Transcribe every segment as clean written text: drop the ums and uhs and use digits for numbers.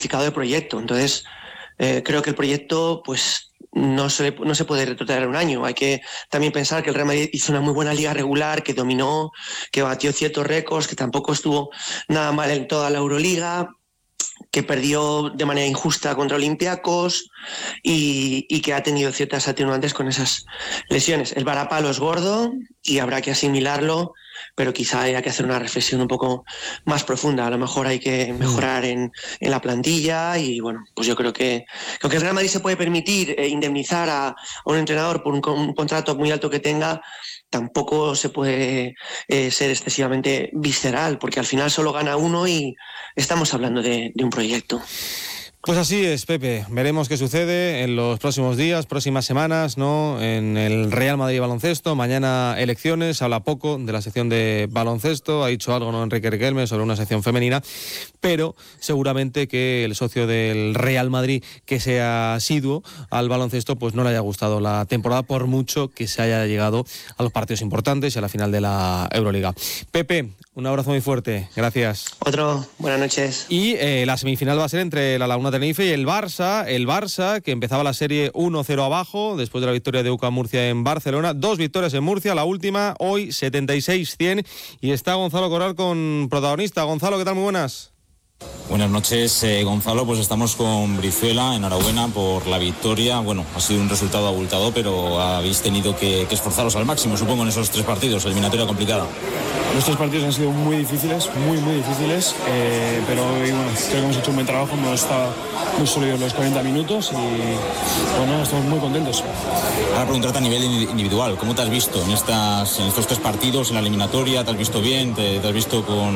significado del proyecto. Entonces, creo que el proyecto, pues, no se puede retrotraer un año. Hay que también pensar que el Real Madrid hizo una muy buena liga regular, que dominó, que batió ciertos récords, que tampoco estuvo nada mal en toda la Euroliga, que perdió de manera injusta contra Olympiacos y que ha tenido ciertas atenuantes con esas lesiones. El varapalo es gordo y habrá que asimilarlo, pero quizá haya que hacer una reflexión un poco más profunda. A lo mejor hay que mejorar en la plantilla y bueno, pues yo creo que aunque el Real Madrid se puede permitir indemnizar a un entrenador por un contrato muy alto que tenga, tampoco se puede ser excesivamente visceral, porque al final solo gana uno y estamos hablando de un proyecto. Pues así es, Pepe. Veremos qué sucede en los próximos días, próximas semanas, ¿no? En el Real Madrid Baloncesto. Mañana elecciones, habla poco de la sección de baloncesto. Ha dicho algo, ¿no?, Enrique Riquelme sobre una sección femenina, pero seguramente que el socio del Real Madrid, que sea asiduo al baloncesto, pues no le haya gustado la temporada, por mucho que se haya llegado a los partidos importantes y a la final de la Euroliga. Pepe, un abrazo muy fuerte. Gracias. Otro, buenas noches. Y la semifinal va a ser entre la Laguna Tenerife y el Barça, que empezaba la serie 1-0 abajo después de la victoria de UCAM Murcia en Barcelona. 2 victorias en Murcia, la última hoy 76-100, y está Gonzalo Corral con protagonista. Gonzalo, ¿qué tal? Muy buenas. Buenas noches, Gonzalo. Pues estamos con Brizuela. Enhorabuena por la victoria. Bueno, ha sido un resultado abultado, pero habéis tenido que esforzaros al máximo, supongo, en esos 3 partidos. Eliminatoria complicada. Los 3 partidos han sido muy difíciles, muy difíciles, pero bueno, creo que hemos hecho un buen trabajo. Hemos estado muy sólidos los 40 minutos y bueno, estamos muy contentos. Ahora preguntarte a nivel individual, ¿cómo te has visto en estos 3 partidos, en la eliminatoria? ¿Te has visto bien? ¿Te has visto como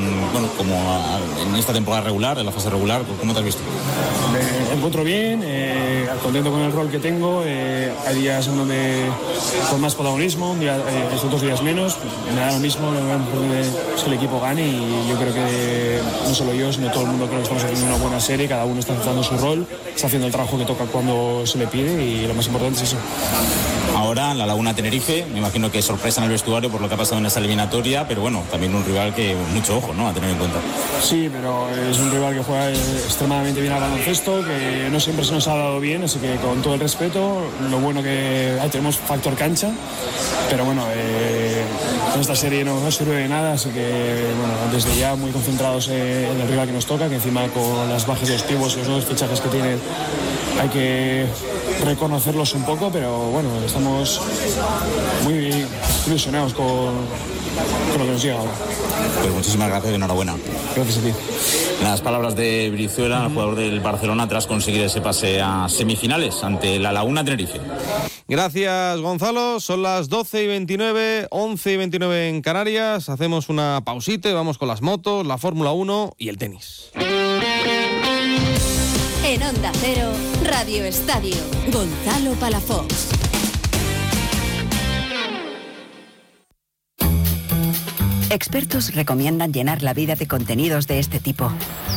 en esta temporada regular, en la fase regular? ¿Cómo te has visto? Me encuentro bien, contento con el rol que tengo. Hay días en donde con más protagonismo, estos 2 días menos. Me da lo mismo, es que el equipo gane, y yo creo que no solo yo, sino todo el mundo, creo que estamos haciendo una buena serie. Cada uno está haciendo su rol, está haciendo el trabajo que toca cuando se le pide, y lo más importante es eso. Ahora la Laguna Tenerife, me imagino que sorpresa en el vestuario por lo que ha pasado en esa eliminatoria, pero bueno, también un rival que mucho ojo, ¿no?, a tener en cuenta. Sí, pero es un rival que juega extremadamente bien al baloncesto, que no siempre se nos ha dado bien, así que con todo el respeto, lo bueno que tenemos factor cancha, pero bueno, en esta serie no sirve de nada, así que bueno, desde ya muy concentrados en el rival que nos toca, que encima con las bajas de los pibos y los nuevos fichajes que tiene hay que reconocerlos un poco, pero bueno, estamos muy ilusionados con lo que nos llega ahora. Pues muchísimas gracias y enhorabuena. Gracias a ti. Las palabras de Brizuela, el jugador del Barcelona, tras conseguir ese pase a semifinales ante la Laguna Tenerife. Gracias, Gonzalo. Son las 12:29, 11:29 en Canarias. Hacemos una pausita y vamos con las motos, la Fórmula 1 y el tenis. En Onda Cero, Radio Estadio, Gonzalo Palafox. Expertos recomiendan llenar la vida de contenidos de este tipo.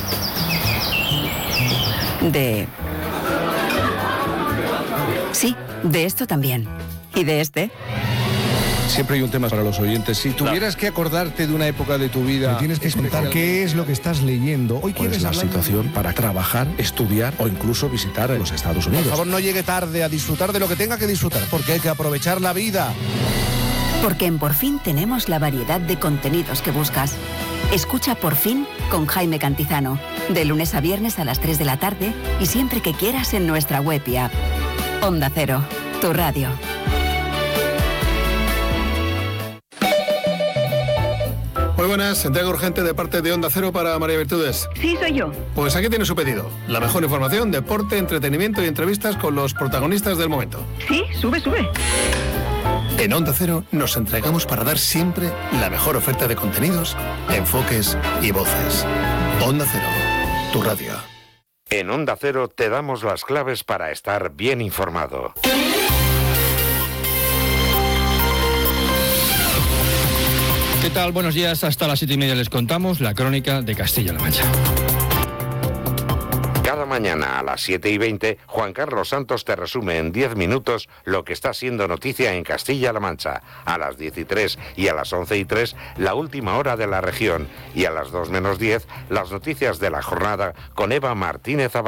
Sí, de esto también. ¿Y de este? Siempre hay un tema para los oyentes. Si tuvieras que acordarte de una época de tu vida, me tienes que contar qué es lo que estás leyendo. Hoy quieres la situación para trabajar, estudiar o incluso visitar los Estados Unidos. Por favor, no llegue tarde a disfrutar de lo que tenga que disfrutar, porque hay que aprovechar la vida. Porque en Por Fin tenemos la variedad de contenidos que buscas. Escucha Por Fin con Jaime Cantizano, de lunes a viernes a las 3 de la tarde y siempre que quieras en nuestra web y app. Onda Cero, tu radio. Muy buenas, entrega urgente de parte de Onda Cero para María Virtudes. Sí, soy yo. Pues aquí tiene su pedido. La mejor información, deporte, entretenimiento y entrevistas con los protagonistas del momento. Sí, sube. En Onda Cero nos entregamos para dar siempre la mejor oferta de contenidos, enfoques y voces. Onda Cero, tu radio. En Onda Cero te damos las claves para estar bien informado. ¿Qué tal? Buenos días. Hasta las 7:30 les contamos la crónica de Castilla-La Mancha. Cada mañana a las 7:20, Juan Carlos Santos te resume en 10 minutos lo que está siendo noticia en Castilla-La Mancha. A las 10:03 y a las 11:03, la última hora de la región. Y a las 2 menos 10, las noticias de la jornada con Eva Martínez Abad.